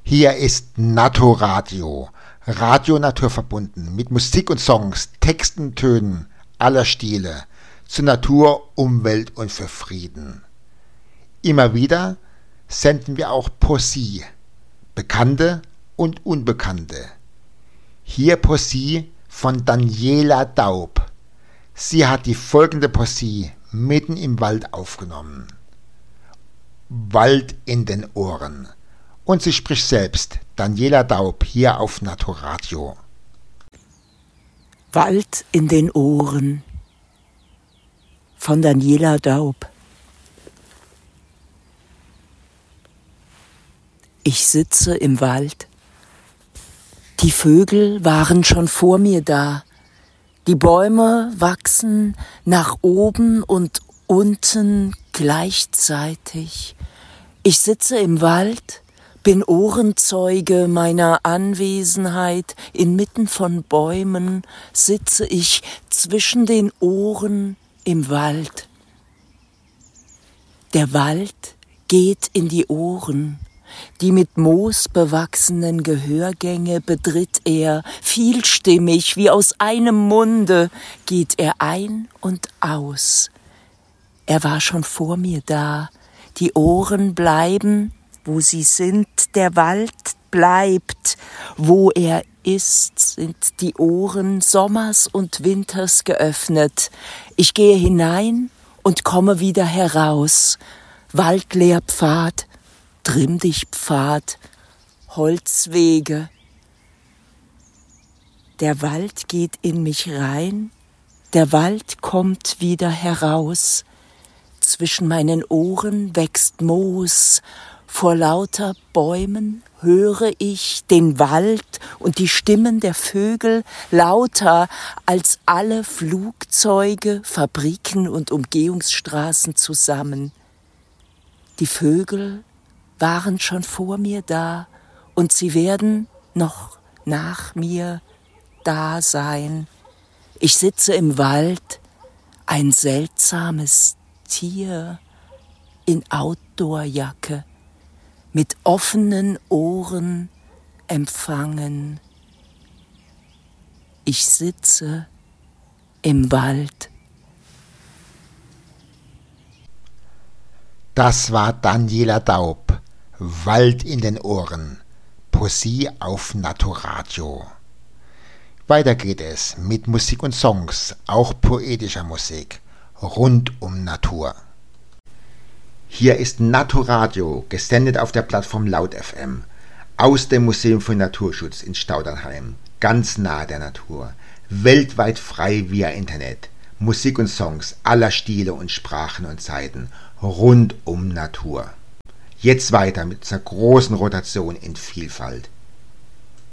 Hier ist Naturadio, Radio naturverbunden, mit Musik und Songs, Texten, Tönen aller Stile, zur Natur, Umwelt und für Frieden. Immer wieder senden wir auch Poesie, bekannte und unbekannte. Hier Poesie von Daniela Daub. Sie hat die folgende Poesie mitten im Wald aufgenommen. Wald in den Ohren. Und sie spricht selbst, Daniela Daub, hier auf Naturadio. Wald in den Ohren von Daniela Daub. Ich sitze im Wald. Die Vögel waren schon vor mir da. Die Bäume wachsen nach oben und unten gleichzeitig. Ich sitze im Wald, bin Ohrenzeuge meiner Anwesenheit. Inmitten von Bäumen sitze ich zwischen den Ohren im Wald. Der Wald geht in die Ohren. Die mit Moos bewachsenen Gehörgänge betritt er, vielstimmig, wie aus einem Munde geht er ein und aus. Er war schon vor mir da, die Ohren bleiben, wo sie sind, der Wald bleibt, wo er ist, sind die Ohren Sommers und Winters geöffnet. Ich gehe hinein und komme wieder heraus, Waldlehrpfad, Trimm dich Pfad, Holzwege. Der Wald geht in mich rein, der Wald kommt wieder heraus. Zwischen meinen Ohren wächst Moos, vor lauter Bäumen höre ich den Wald und die Stimmen der Vögel lauter als alle Flugzeuge, Fabriken und Umgehungsstraßen zusammen. Die Vögel waren schon vor mir da und sie werden noch nach mir da sein. Ich sitze im Wald, ein seltsames Tier in Outdoorjacke, mit offenen Ohren empfangen. Ich sitze im Wald. Das war Daniela Daub. Wald in den Ohren. Poesie auf Naturadio. Weiter geht es mit Musik und Songs, auch poetischer Musik, rund um Natur. Hier ist Naturadio, gesendet auf der Plattform Laut FM, aus dem Museum für Naturschutz in Staudernheim, ganz nahe der Natur, weltweit frei via Internet. Musik und Songs aller Stile und Sprachen und Zeiten, rund um Natur. Jetzt weiter mit einer großen Rotation in Vielfalt.